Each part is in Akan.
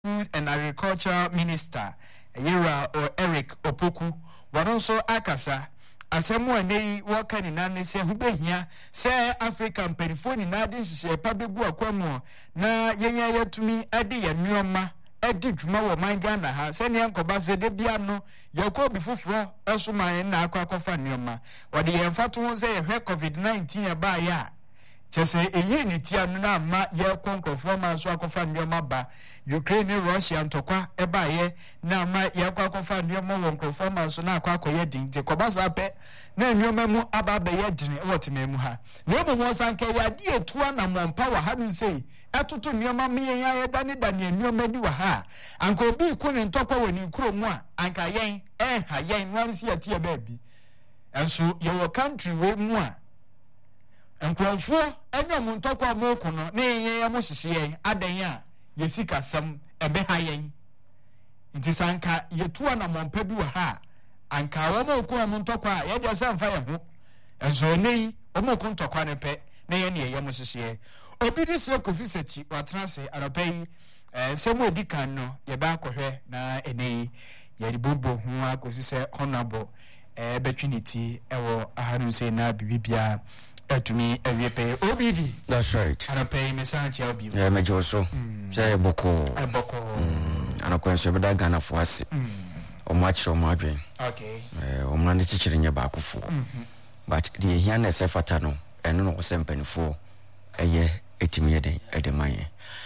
Food and Agriculture Minister Yera or Eric Opoku waronso akasa asemu anei waka ni nane se hubehia se African penifoni na ade hye pabegu akwamo na yenya yatumi ade ya nneoma ade dwuma wo manga na ha se ne nkoba se de bia no yakọ bifufuro osoman na akwakofa nneoma wade yemfato ho se yehwe COVID-19 ya ba ya chese eyi ni tia no na ma ye konkrofo ma so akofa nneoma ba Ukraine Russia ntokwa eba ye na ma ye kwakofa nneoma wo nkrofo ma so na akwakoye din je kobasa pe na nneoma mu aba be ye din wotima mu ha na emu mo sanke ya di etua na mompa wa ha nu sei atoto nneoma me ye ya dane dane nneoma ni wa ha anka obi ku ne ntokwa woni kuro mu a anka yen ha yen wan si atie ba bi enso ye wo country we mu a enkwafo anya mu ntokwa mo ku no na yen mo hyehye adan a yesika sam ebe ha yen nti sanka yetua na mompa bi wa ha anka wo mo ku mo ntokwa ye de sanfa ye ho enso nei o mo ku ntokwa ne pe na ye ne ye mo hyehye obi di se Kofi Sachi watrase arapai se mo edi kan no ye ba akohwe na enei ye ribobo ho akosi se honorable betwinity ewo ahanu se na bibia atumi awiepe obidi. That's right. Arapai mesanche obi mejo so say boko anakwanso beda Ghana fo ase o match o madwen okay o mane chichire nya ba akofo but the here na se fata no eno no se mpanifo eye etimi yeden edemanye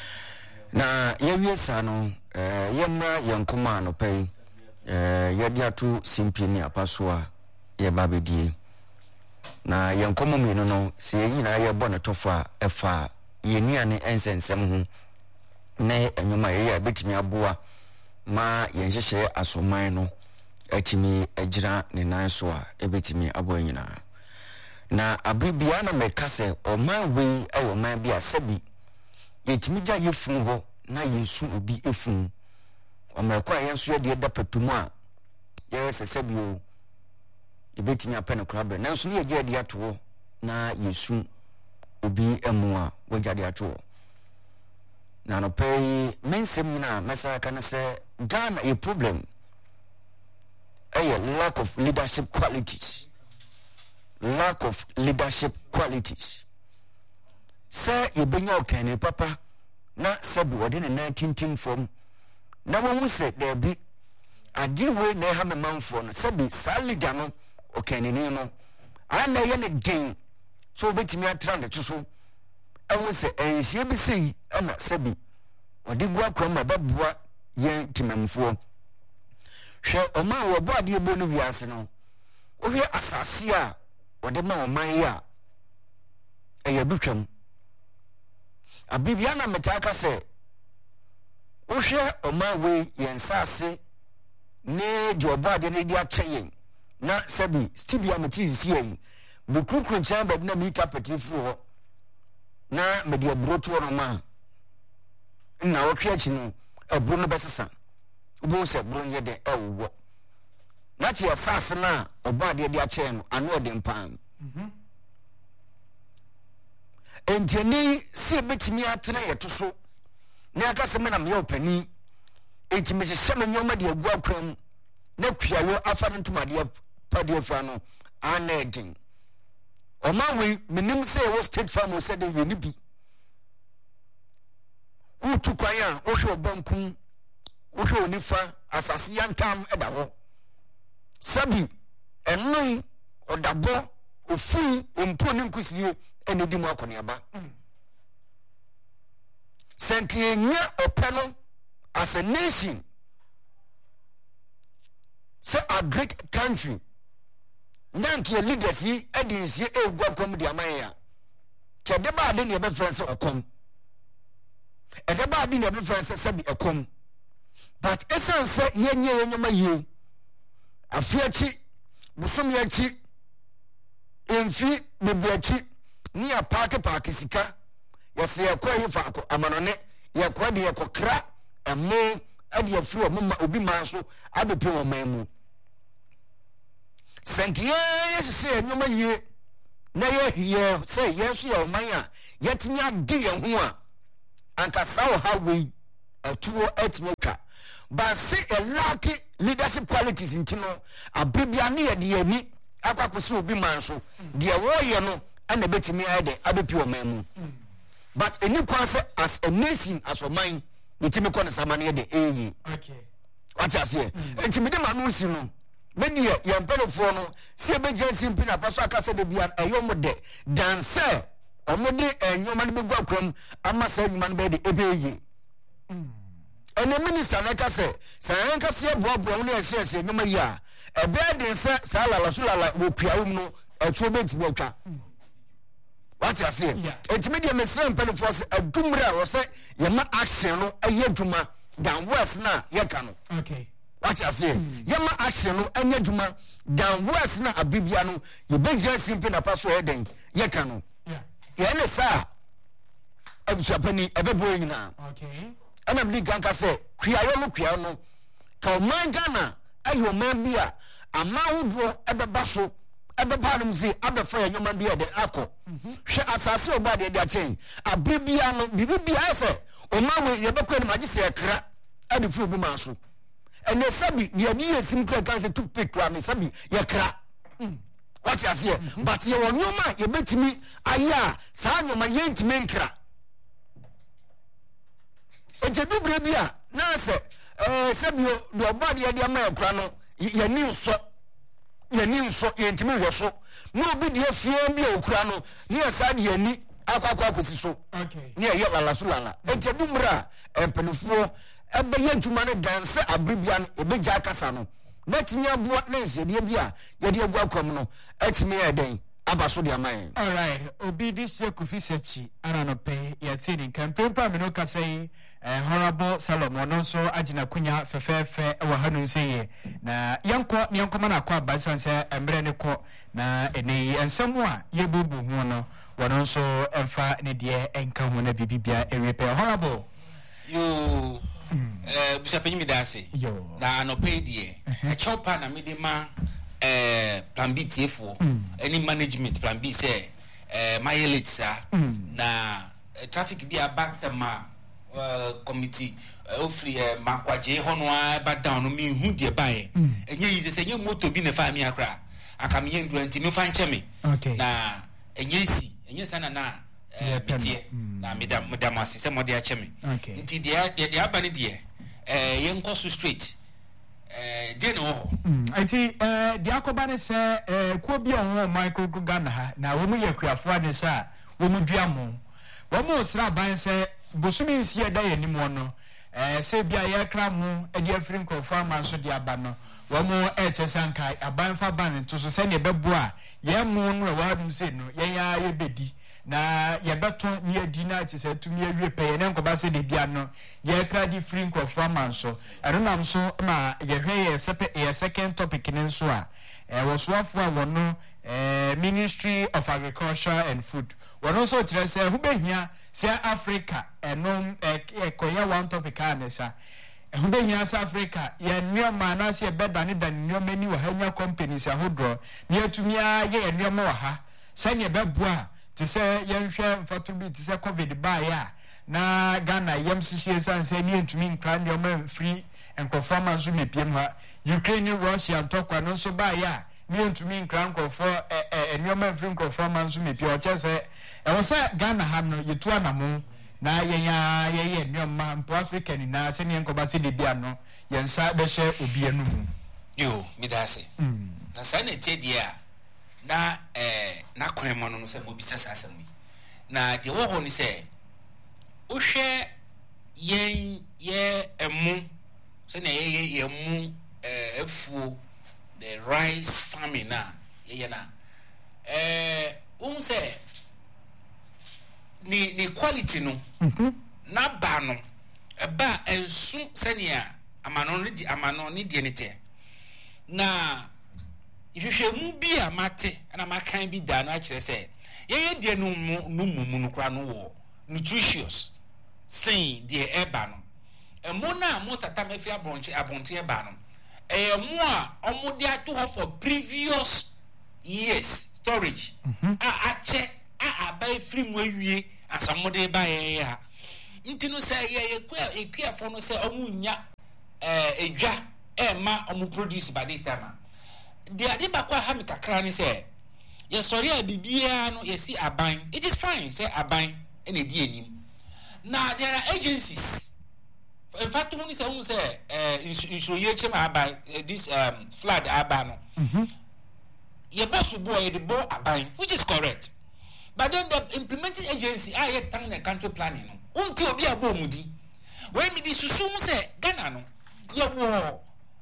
na yewie sa no yemra yankoma no pay yedi atu simpi ni apaso a ye babedie na yankomo mi no se yi na ye bo ne tofa efa ye nuane ensensem ho na enwoma ye betimi aboa ma ye nhyehyɛ asoman no atimi agira ne nan so a ebetimi aboa nyina na abribia na mekase oman we ayo man bia sabi yetimi gya yefun ho na yesu obi efun omekwa yenso ye de dapatumu a ye sesabi o ebetimi apene krabe nanso ne ye de ato na yesu obi emu a wagya de ato na no pay mensem na mesa kan say Ghana a problem a lack of leadership qualities say you bring your can papa na sabi within a 19 form na won say there be a deal we na ha me manfo no sabi sa leader no o can ni no ana ye ne den so betimi atrand to so I say enhie bi sei ana sabi odi gua kwama babua yen timamfo hwe oma wo boade ebo no wiase no ohwe asase a ode ma oman ya eyabutwam abibia na metaka se ohwe oma we yen sase ne de oboade ne di acheyen na sabi studio amachisi yen bukukun chan bab na mi kapetifu ho na media broto no ma na otwe achi no aburo no besesa ubo se buro ye de ewo na chi asase na obade de ache no ano de mpam enjeni se betimi atena yeto so na aka se me na me opani entimi hye me nyoma de agu akwam na kuayo afa no ntomade pade afa no anedin omawe menim se wo state farm said you ni bi utu kwaya ohwe obankum ohwe onifa asase yantam eda ho sabi enoi odabo ofu ompo ne nkusie enedi mu akone aba senkenya openo as a nation say a great country nanke leaders yi edinsie egwa kom di amanya kede ba de ne be friends okom ede ba de ne be friends sabi okom but essence yenye yenyoma yi afiachi busomi achi emfi bebuachi ni apake sika yese yakwa hifa ako amanone yakwa de yakokra emo ade afiri o mama obi manso abepe o mamu sankiye yese nyoma yie na ye say yesu ya omanya yetimi ade ye ho a anka sawo hawe tuo etmeka but say a lack leadership qualities intino abibia ne ye de ani akwakoso obi man so de wo ye no ana betimi ade abepi o mamu but any kwase as a nation as a mind nitimi ko ne samane de eyi okay what you say entimi de manu si no me de ye mpelofo no se be jansi mpi na paso akase de bia eyom de danse omode enyoma ne begwa kwam ama sa nyuma ne be de ebeyi ene minister na ka se san ka se bobo no ehye nyoma yi a ebe de se salala sulala wo piawum no etuo beti botwa what you say entimi de mesre mpelofo se adumra wo se ye ma action no aye dwuma dan west na ye ka no okay what you say ye ma action no anya dwuma dan west na abibia no ye be jansi mpi na paso eden ye ka no ye ne sa abusapani ebebo nyina okay ana bi ganka se kuayo no kuayo no ka man Ghana ayo man bia ama wodro ebeba so ebeba dum se abefa ya nyoma bia de akọ hwe asase oba de achen abibia no bibia se o ma we ye bekọ ni magise ekra ade fu obi man so ene sabi de abi yesim kra kan se tu pekra ne sabi ye kra what you say but ye wonyoma ye betimi aya sa nyoma ye ntime nkra oje dubre bia na se sabio do body ye de ma ekra no ye ni nso ye ntime hweso no obi de afie bia okra no ne asa de ani akwa kosi so okay ne ye lala so lala oje dumra empenufuo ebe ye dwuma ne danse abribia no ebeja akasa no betinya bua na nsebia bia ye de agua kwam no atimi eden abaso de aman all right obi this year Kofi Sechi anano pay ya tini campaign pa me no ka say Honorable Solomon no so agina kunya fefefe wa hanu seye na yanko mana kwa basan se emre ne ko na ene ensemu a ye bubu hu no wono so emfa ne de enka hu na bibibia erepe Honorable yo busapeni mi dase na anope die e chopa na midema plan B TFO any management plan B say my elite sa na traffic bi abatama committee ofri makwaje hono aba down no mi hu de bae enye yi se enye moto bi na fa mi akra aka mi yendu anti mi fa nche mi na enye sana na metie na medam asise mode a chemi nti de aba ne de yenko so straight de no anti de akoba ne se ko bi on micro Ghana ha na wo mu yakuafo ane sa wo mu duamo wo mu sra ban se bosumi nsie da yanim no se bia ye kra mu e de afrim crofar man so de aba no wo mu echesanka aban fa ban to so se ne bebo a ye mu no wa dum se no ye ya ye bedi na ye beto ni adi na ti se tumi awie pe ne nkoba se de bia no ye kra di free crofar man so eno nam so ma ye hwe ye sepe ye second topic ne so a wo so afo a wono Ministry of Agriculture and Food wono so tire se hu behia se Africa enom ekoya one topic anesa hu behia se Africa ye nneoma na se beda ne da nneoma ni wa hanya companies ahodro ne atumi a ye nneoma wa ha se ne beboa ti se ye nhwe mfato bi ti se covid ba ya na Ghana yam sisi sanse ni ntumi nkra nneoma free and performance me piem ha Ukraine Russia ntokwa no so ba ya ni ntumi nkra nkofo nneoma free performance me pie o chese e wo se Ghana ha no yetu anamo na ye nneoma mpo Africa ni na se ne nkoba se de bia no ye nsa be hye obi anu mu yo midase na sa na tie a na na kwemo no se mo bisa sasa mu na de wo ho ni se o hwe ye emu se na ye emu efuo the rice farming na ye na say ni quality no na ba no eba ensu senia amano ni die ne te na ihwehwemu bi a mate na makan bi da na kire se ye die no mumu no kra no wo nutritious sen die eba no emo na mo satam afi abonche eba no emo a omo de ato ho for previous years storage a ache a abai free mu awie asamode ba ye ha intino say ye queer for no say omunya edwa ma omu produce by this time the ade bakwa ha me kakra ni say ye sorry a bibia no ye see aban it is fine say aban ene di enim now there are agencies in fact when you say insure aban this flood aban no ye boss boy the bo aban which is correct but then the implementing agency are turn the country planning no until obi abo mudi when me this susu say Ghana no ye wo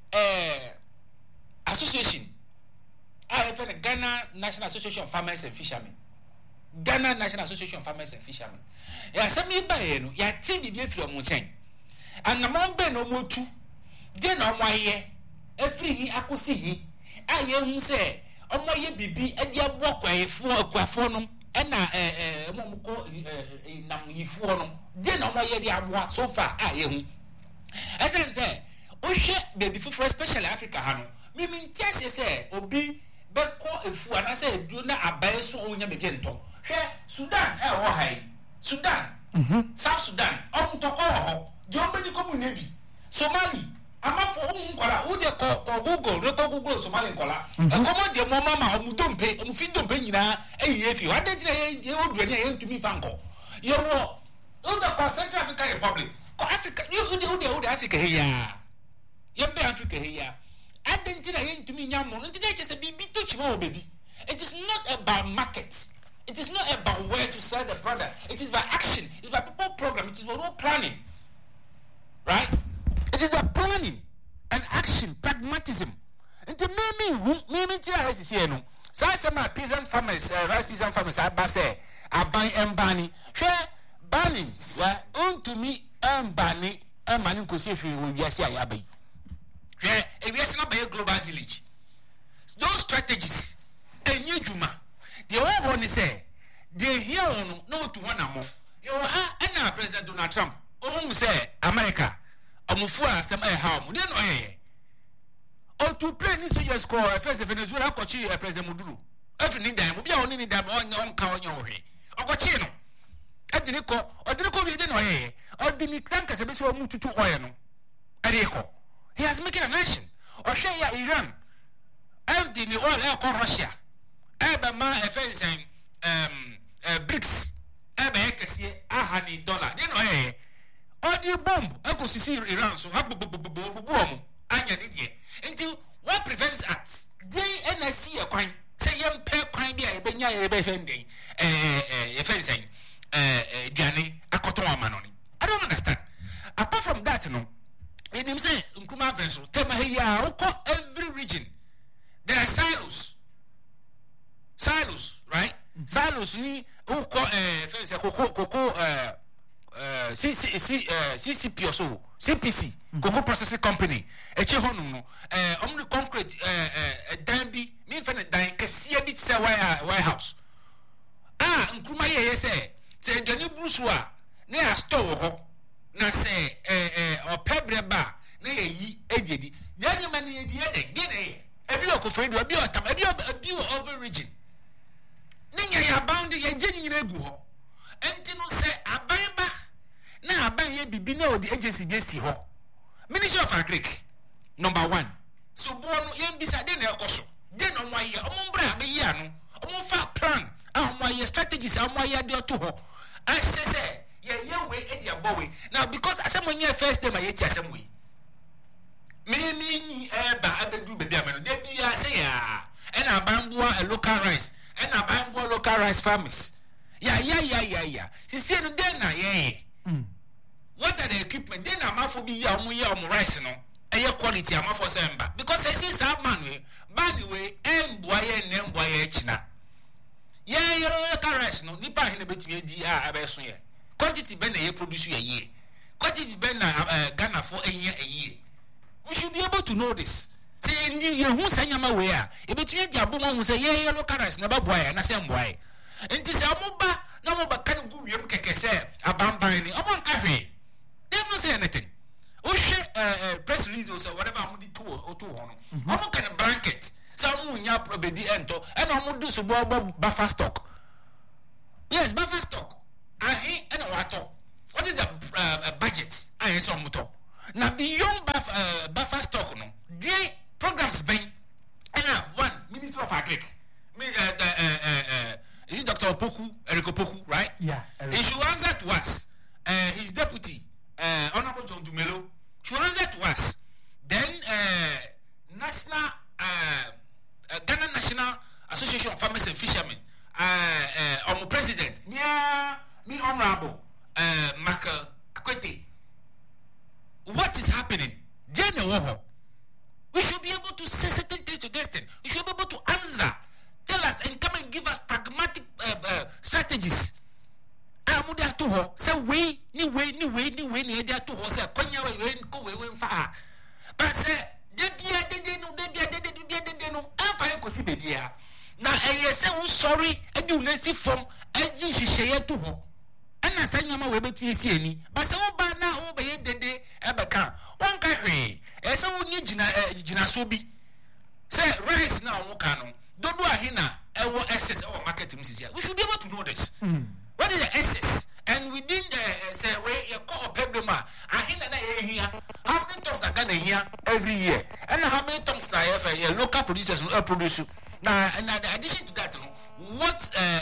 association the Ghana National Association of Farmers and Fishermen. Ghana National Association of Farmers and Fishermen. Ya sami ba ye no ya ti bibie firi omo chen. Anamon be no motu. De na omo aye. Efiri hi akosi hi. Aye hu se omo ye bibi e dia bo kwafo no e na omo ko nam yifo no. De na omo ye dia aboa so far aye hu. Esen se o hwe baby for especially Africa ha no. Mi ntiase se obi beko efu anase edu na abaye so onya be ento hwe Sudan wo hai Sudan South Sudan toko ho de ombeni komu nebi Somali amafo nkola uje ko Google Somali nkola komo de mo mama omudompe omufidompe nyina eyefi wadetire ye odure ne ye ntumi fanko ye wo the Central African Republic ko Africa you Africa here ye be Africa here identity yentumi nyamo ntina chese bibi to chimo baby. It is not about market. It is not about where to sell the product. It is about action. It's about people program. It is about planning. Right? It is about planning and action, pragmatism. And to me tell us here no. So I say my peasant farmers, rice peasant farmers I say aban embani. Share banning wa to me embani emani ko se hwe wo wiase ayabai. We are not by a global village. Those strategies, and you juma. The whole one is say, they hear no to one more. You are now President Donald Trump. Oh, say America, Amufua, some how, then or to play this year's score, first of Venezuela, Cochi, President Maduro. Everything that will be only them on cow on your way. Or Cochino. At the Nico, or the Nico, we didn't know, or the Nikankas, a bit of move to oil. Arico. He has making a nation. Or share Iran. And the oil called Russia. Abama offense BRICS. Abakasi $100. You know, or the bomb. Uncle see Iran so have boom. Anya did ye. Until what prevents us? They NSC a coin. Say young pair coin there, Benya defending fencing Johnny Akotoa Manoni. I don't understand. Apart from that, no. In him say, Nkuma Benso, every region. There are silos. Silos, right? Silos ni CCP or so, CPC, Cocoa Processing Company, Echehonu, Omni Concrete, Danby, mean for the Cassia bit say warehouse. Nkuma ye say Johnny Brucewa, near store. Na say or pebreba na yi ejedi nyanya mani edi eden gene ebi okofredo ebi otam ebi over region ninya ya bound ye geni nyina egu ho enti no say aban ba na aban ye bibi na odi agency bi si ho Ministry of Agric number 1 so bo no ye bisa de na ekoso de no mo aye omombra be yi anu omfa plan omo aye strategies omo aye de to ho asese yeah way e dia boy now because asem onye first time ayeti asem we me ba abedu baby ameno de bia say ya and abangwa a local rice and abangwa local rice farmers yeah see no den na what are the equipment den amafo bi ya omo rice no eye quality amafo semba because I see some man we emboye nemboye china yeah local rice no nipa he na betumi di abeso ye quantity ben na produce a year. Quantity ben na Ghana for a year. We should be able to know this. Say you who say yama we are. E between the aboma who say yeah local rice na boy na say boy. Enti say amoba na moba kan gu wiem keke say abamban ni. Omo nka hwe. They no say anything. O hwe press release or whatever amudi to o to ho no. Omo kan blanket. So omo nya probedi ento. E na omo do so buffer stock. Yes, buffer stock. And water what is the budget? I saw motor. Now beyond buffer stock, no, the programs bank and have one Minister of Agric. Is it Dr. Opoku, Eric Opoku, right? Yeah. He should answer to us. His deputy, Honorable John Dumelo, should answer to us. Then National Ghana National Association of Farmers and Fishermen, our president, me Honorable Mark Akwete. What is happening? We should be able to say certain things to this thing. We should be able to answer, tell us, and come and give us pragmatic strategies. Amuda to her, say way, ni way, to her, say, Konya, we far. But say, they no, I'm fine, because baby. Now, I say, oh, sorry, I do not see from she share to her. And I say, Yama, we bet you see any. But so bad now, over here, the day, Abaka. One country, as so need Jinasobi. Say, rice now, Mokano. Don't do a hina, our SS or marketing. We should be able to know this. What is the SS? And within say, where you call Pebblema, I hina here. How many tons are done here every year? And how many tons now local producers will produce? Now, and in addition to that, what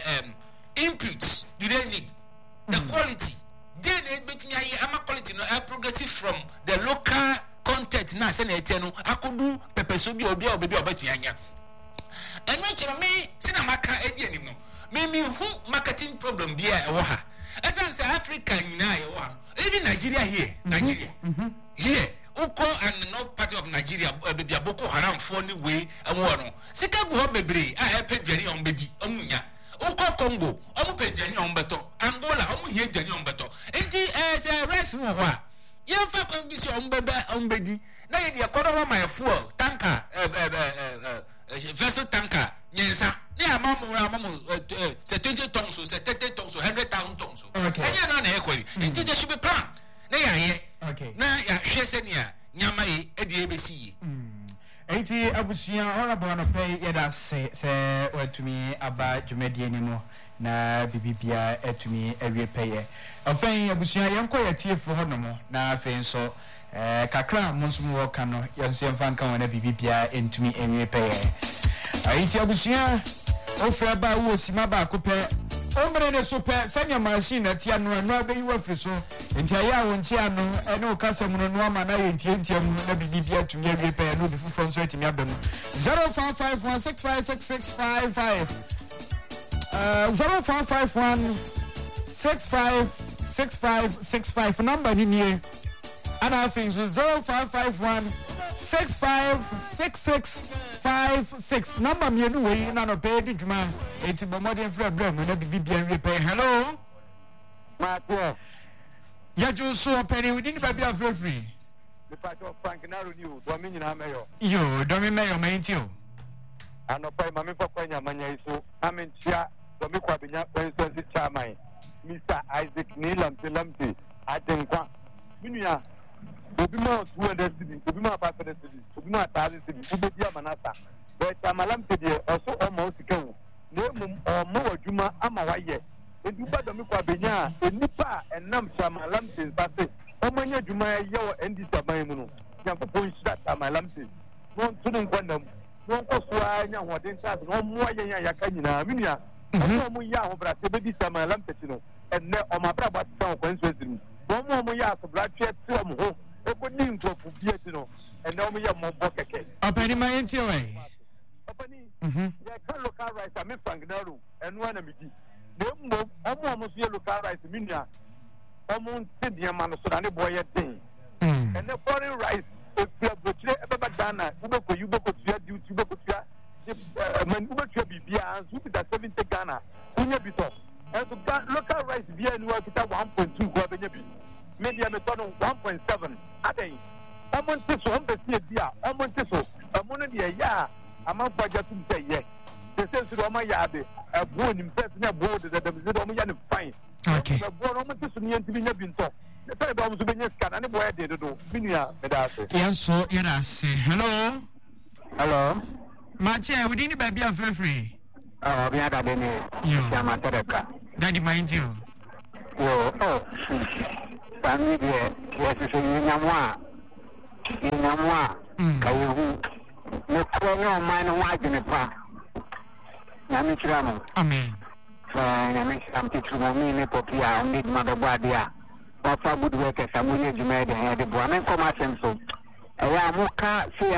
inputs do they need? The quality. Then quality progressive from the local content. Now, I could do pepper sobi or baby or betuanya. And me, Sinamaka Eddie anymore. Me who marketing problem be a as I say, Africa, even Nigeria here, here, Oko and the north part of Nigeria, baby Boko Haram funny way and one. Sikabu Bebre, I have paid Jenny on Bedi, Omunya. Oko Congo, pay Jenny on Beto, Angola, here Jenny on Beto. And as a rest more. You have a condition on Bedi. Now you are my fuel tanker, vessel tanker, yes, sir. Yeah, Mamma, say 20 tons, or say 30 tons, or 100,000 tons. Okay. And you're not equally. Indeed, there should be plan. Okay. Now, Shesenia, Yamai, ADABC. 80 Abusia, honorable on a pay, yet say, to me about Jumedi anymore. Na bibibia etumi ewie peye ofan abusua yanko yatie fo honomo na afen so kakra monsum wo ka no yanso yemfa nka wona bibibia entumi ewie peye ayiti abusua ofra ba wo sima ba ko pe omre ne so pe sanya machine atia no abeyi wa firi so enti aya wo ntia no ene o kasa mu no ama na ye ntia mu na bibibia tumi ewie peye no bi fufo so etimi abemu 0551656655 0551 6565 number in here and I think so 0551 656656 number me anyway na no pay di djuma eti bo modern problem na bibia repair hello Matthew ya jo so penny within the baby free the part of Frank Naru new do me nyina mayo yo do me mayo maintio anopai mame papa nya manya iso amentia do me kwa benya president chairman Mr. Isaac Nilampe adenkwa minua obi ma 200 cedi obi ma 500 cedi obi ma 1000 cedi obi amanasa but amalampe de oso omo sikawu na emum omo adwuma ama waye eduba do me kwa benya enipa enam chamalampe nsase omo nya adwuma ye wo ndi saban mu no yakopon shita chamalampe no tunu nkwanam no nkoso anya hoden tas no mo ayen ya ka nyina minua omo ya ho bra se bebi chamalampe no enne omo bra ba tsan kwanso mu omo ya so bra twa twa ho ekoni nkofu bieti no enne omo ya mo bo keke apani mayenti we apani ya ka local rice am Frank Naru enu ana midi na omo so local rice minua omo ntidia ma no so na ne boye den enne foreign rice efia botire ebeba Ghana ubeko tua duty ubeko tua man ubeko bibia anzu bi da 70 Ghana kunya bito and local rice bia enu akita 1.2 kwa benya bi media metono 1.7 adai omonte so ombesi bia omonte so omono de ya amanfo agatu nte ye the sense do ma ya be ebo nim pes na bo de dem ze do mo ya ne fine okay ebo omonte so ni ntimi nya bi nto ne tell do mo so benya scan na boy de do minua me da se yanso yada se hello mache within the baby free obi ada de ni ya ma tereka daddy mind you yo family there, yes, it's in Yamwa, Kayu, no colonel, mine, white in the park. Namitramo. Amen. I'm teaching me, Popia, need Mother Badia. Papa would work as a money you made and the Brahman commercial. So, I muka see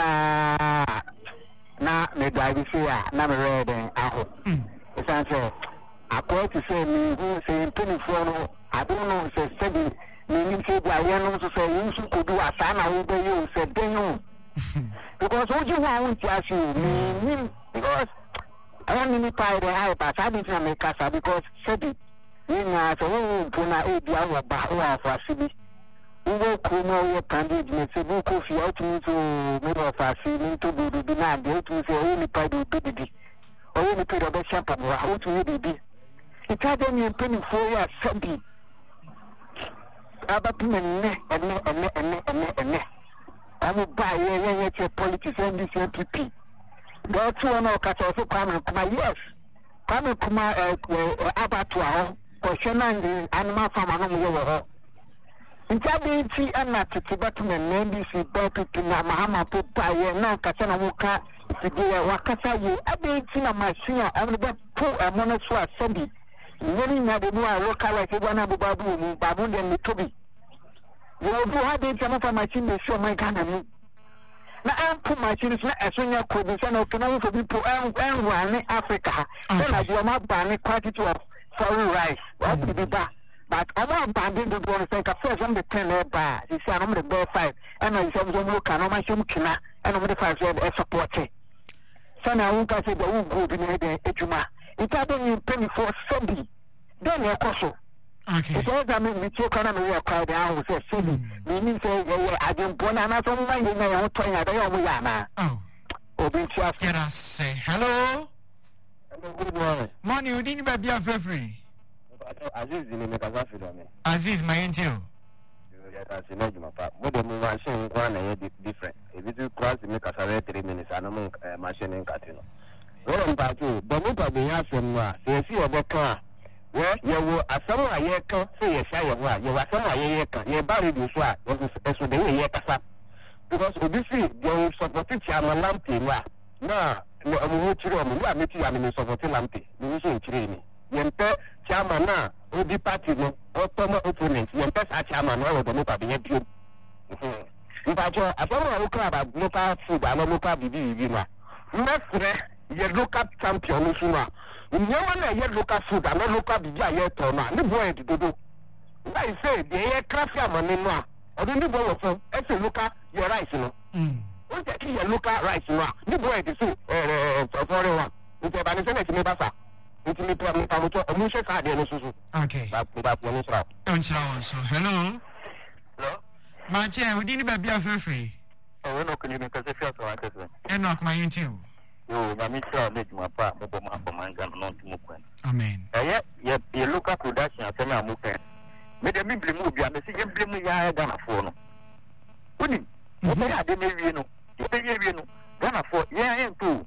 na me drive see na me read and aho. It's answer. I quite to say me who say 24. I don't know, say 7. Me say I know to say you should do a sign over you, said they know. Because what you want to ask you, me, because I don't need to the high pass. I didn't make casa because said it. Nina so puna edia wa bahwa for sibi. Ugo kuno ye candid me se buku fi out to middle of us to do na de to say only pa do bidi. Only pa do champa wa how to be. It had me penny for ya sabi. About me and I will buy a politician this MPP. That's one of Cato Come, yes. Come, abattoir, questioning the animal from another. In Tabby, and not to Tibetan maybe see better to Mahama put by a non Catana Woka to do a Wakasa. You abate in my senior, I will get poor and monoswa Sunday. Really, not the more local like one of Babu, Babu, and Toby. You will do how they come from my chin, they show my kind of me. Now, I'm put my chin as soon as could be sent out for people and one Africa. Then I do not ban a quantity of foreign rice. What to be back? But I want banding the one think a first on the 10 bar. He said, I'm the bear 5, and I said, look, I know my shimkina, and I'm the 5 said, support it. So now, I said, the old group in the Ejuma. It happened in 24/70. Then you're also. Okay. Because I mean, we took on a crowd down, say, meaning say, I didn't put an answer on my own train. I don't know. Oh, get us say hello. Hello, good morning. Morning, you didn't be a free. Aziz, you make a coffee on me. Aziz, my angel. That's a major part. What the move I saying one different. If you do cross, you make a 3 minutes, and I'm machine in Catino. Well, about you, the move of the answer, they see a car. Well, you were a summer a year, say a shy of one. You were summer a year, you buried you swat, as with the way you have. Because obviously, you supported Chama Lampi. Now, I'm with you, I'm with you, I'm supporting Lampi. You wish training. Yempe Chama na, Odi party no, Otoma opponent, Yempe Chama no, the local being you. In fact, I don't know about local food, I'm a local BB. Next, your local champion, Suma. Nyama na local food and local bija yet or not. The boy to do. I say the aircraft yaman or the boy of a local your rice, you know. What the key local rice, you know. The boy to see foreign one. With a banana to me, Bassa. It's me to a musha card and a okay. That's one is up. Hello. Hello. My chair, we didn't be a free. Oh, we're not going to make a fair to answer. And not my interview. Oh, my Mr. My papa, my gun, not to move. Amen. Yet, you look at production, I say, I'm moving. Made a big movie, and the same blame I had done a phone. Wouldn't you? I didn't know. You pay you know. Done a phone, yeah, and two.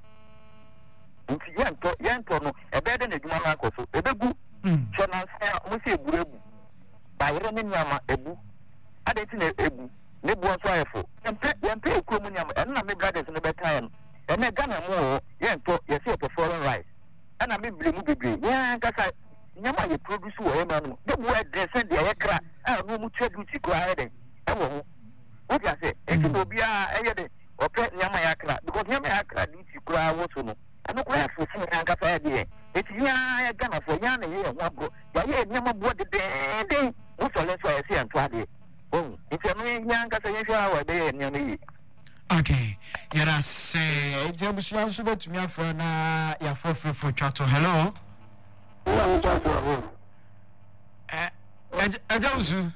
Yantono, a bed in the Jumanako, a begu, Chana, we say, by running Yama, a boo. I didn't know a boo. Nebu was rifle. And pay Comunium, and not my brothers in the bedtime. And I got a more, Yanto, you see a foreign rice. And I may be moving. Yeah, because I Yama, you produce women. The word they send the aircraft. I don't know what you cried. What I say, it will be a or pet Yamayakra, because Yamayakra needs to cry also. I don't have to see Anka. It's ya gonna for Yana here, one go. Yeah, never bought the day. What's all that's why I say and try it. Oh, it's a young Cassia day and Yami. Okay, yeah, say, it's a Bushman Suba to me for your for Chato. Hello. I don't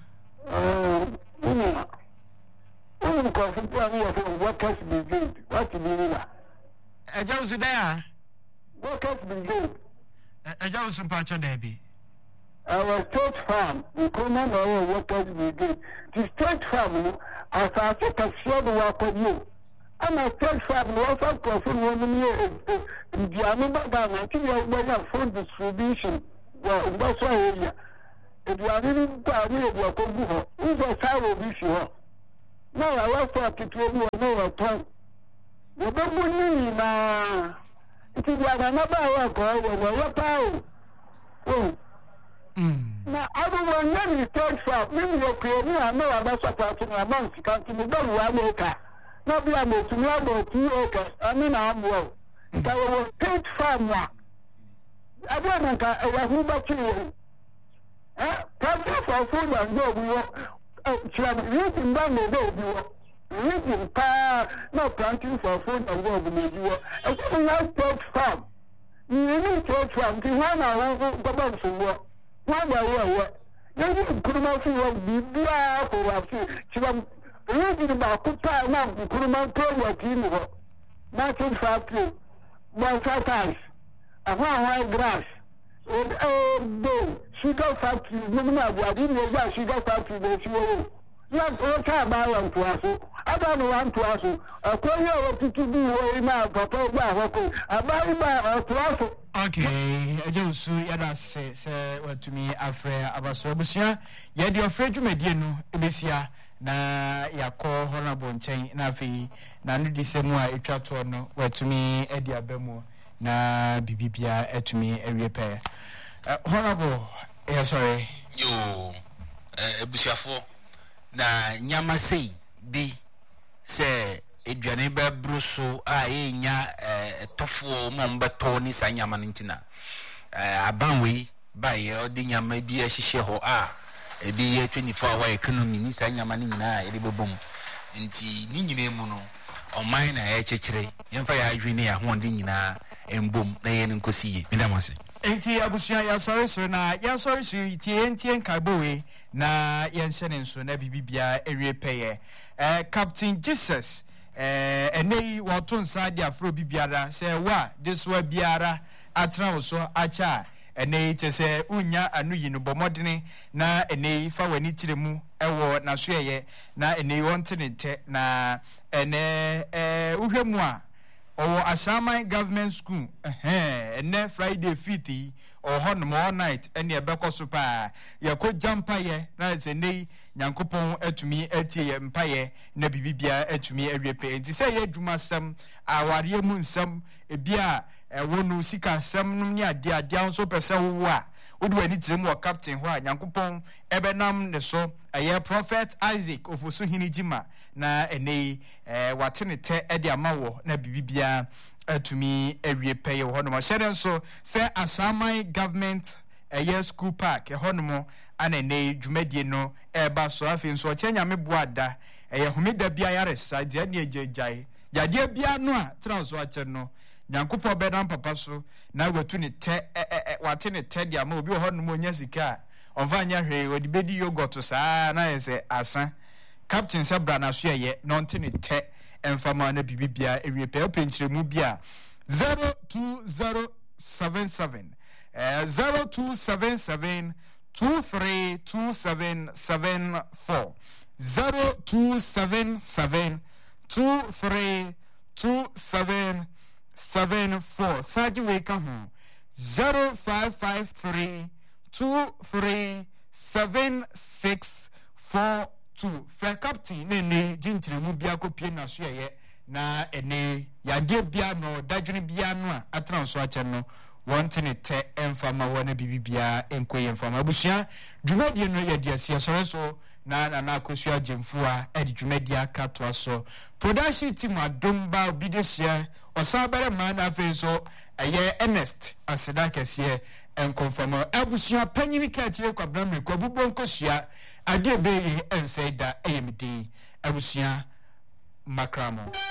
workers brigade. What do you mean? I just there. Workers brigade. I just patch on Debbie. Our state farm, we come on our workers brigade. The state farm, as I take a share the work of you. And a state farm, also person 1 year. The Amaba, I think you have full distribution. Well, that's why eduane ni pa ni edu akogu ho uzo sawo bi fi ho na ya wa fa titwo bi no wa ton wo be mu ni na ti dia na ba wa ko wo pa o na abubuwan nan ni third farm ni wo ko ni ama wa ba support ni ama nsikanti ni ba wa moka na bia mo tumi abo 2 acres ami na amwo ka wo third farm wa abuwa ka wa hu ba chi wo Practice for food and go you mba no go you pa no planting for food and go you and not third farm you need third farm the one I want go back to work one way you kuruma fi wo bibia ko wa fi chibam you di ba ku pa na kuruma pro wa ti ni ho na third factory one times ahwa grass sugar factory no I didn't know sugar factory was you. What time I want to ask? I don't want to ask. I call you to do way now, Papa. I to ask. Okay, I just say what to me affair about Sobusia. Yet you're afraid to mediano, Ebesia, na ya call honorable chain, Nafi, Nanu Disemua, Etratono, what to me, Eddie Abemo, na Bibia, et me a repair. Honorable, sorry. Yo, Ebusiafo, na nyama sei bi se eduane ba bruso a enya tofo mombeto ni sa nyama ntina abanwe ba ye odi nyama bi ahihye ho a ebi ye 24 hour economy ni sa nyama ni nyina e bebom nti ni nyina mu no oman na ye chekire yemfa ya adwini ya ho ndi nyina embom na ye nkosiye medamase enti abusia ya sorry so na ya sorry so tie kabowe na yenhyene nso na bibibia ewiepeye Captain Jesus enei wato nsa dia afro bibiara se wa this wa biara atra so acha enei chese unya anu yi no bomodene na enei fa wani tiremu ewo na so ye na enei wontenete na ene uhwemu a owo Ashaman government school ene Friday fiti or honmo all night ene ebeko so pa yakọ jampa ye na zenei nyankopon atumi atie mpaye na bibibia atumi awepe enti se ye dwumasem aware mu nsem ebia wonu sika sem no ni ade nso pese wo a wodi wani tirem wo captain ho a nyankopon ebenam ne so aye prophet Isaac ofosu hinijima na enei watenete ede amawo na bibibia atumi awepe ye ho no ma hyere nso se Ashaman government school park honomo anene dwumadie no eba so afi nso chenya meboada homeda bia yaresa dia ne agejai yade bia no a transo ache no nyankopɔ bedam papa so na watu ne te wate ne te dia ma obi honomo nya sika onvanya hwe odi bedi yogurt saa na yese asa captain sabra na so ye no nte ne te emfama na bibibia ewipe openchiremu bia 02077 0277 232774 0277 232774 Saji weka ho 0553 237642 Fra captain nene jintiremu bia kopie na so ye na ene yade bia no dadwene bia no a atranso ache no wantene te emfama wona bibibia enkoye emfama abusia dwumadie no yade asia so na akosua jemfua edi dwumadie akatoa so production team adomba obidesia osabere man na afenso eye Ernest aseda kese enkonfama abusia panyini ka kire kwabramre kwabubo nkosua ade be yi ensaida eyemdi abusia makramo